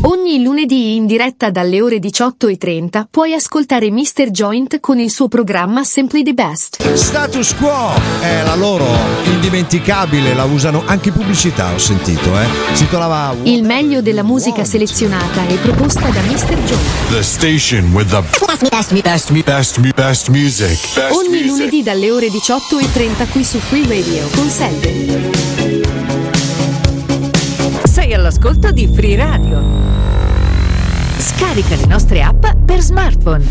Ogni lunedì in diretta dalle ore 18:30 puoi ascoltare Mr. Joint con il suo programma Simply the Best. Status Quo è la loro indimenticabile, la usano anche in pubblicità, ho sentito, si trovava il meglio della musica selezionata e proposta da Mr. Joint. The station with the best music. Ogni lunedì dalle ore 18:30 qui su Free Radio con Selden. Sei all'ascolto di Free Radio. Scarica le nostre app per smartphone.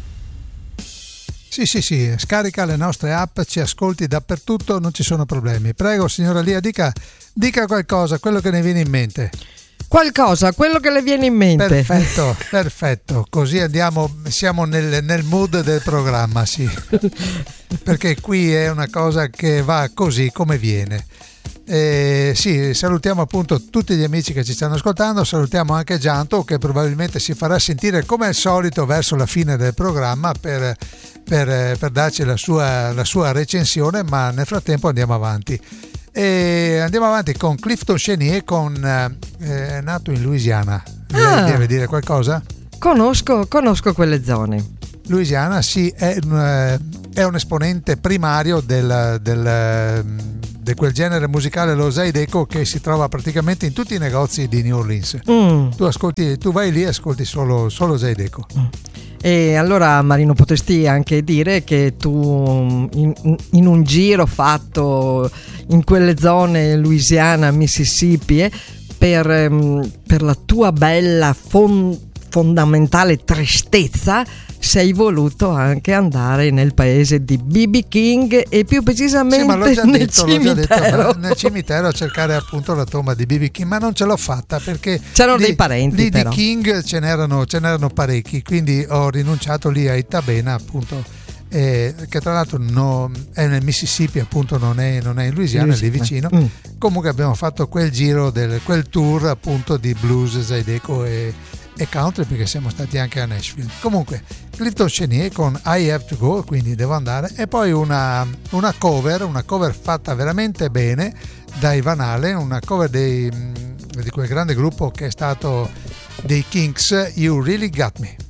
Sì, scarica le nostre app, ci ascolti dappertutto, non ci sono problemi. Prego, signora Lia, dica qualcosa, quello che ne viene in mente. Quello che le viene in mente. Perfetto, così siamo nel mood del programma, sì. Perché qui è una cosa che va così come viene. Sì, salutiamo appunto tutti gli amici che ci stanno ascoltando, salutiamo anche Gianto che probabilmente si farà sentire come al solito verso la fine del programma per darci la sua recensione, ma nel frattempo andiamo avanti con Clifton Chenier, è nato in Louisiana. Deve dire qualcosa? Conosco quelle zone. Louisiana, sì, è un esponente primario di quel genere musicale, lo Zydeco, che si trova praticamente in tutti i negozi di New Orleans. Tu vai lì e ascolti solo Zydeco. E allora, Marino, potresti anche dire che tu in un giro fatto in quelle zone, Louisiana, Mississippi, per la tua bella fondamentale tristezza sei voluto anche andare nel paese di B.B. King e più precisamente nel cimitero. Nel cimitero a cercare appunto la tomba di B.B. King, ma non ce l'ho fatta perché c'erano dei parenti, però di King ce n'erano parecchi, quindi ho rinunciato lì a Itabena, appunto, che tra l'altro è nel Mississippi, appunto, non è in Louisiana, è lì vicino. Comunque abbiamo fatto quel giro quel tour appunto di blues, Zydeco e country, perché siamo stati anche a Nashville. Comunque Clifton Chenier con I Have to Go, quindi devo andare, e poi una cover fatta veramente bene da Van Halen, una cover di quel grande gruppo che è stato dei Kinks, You Really Got Me.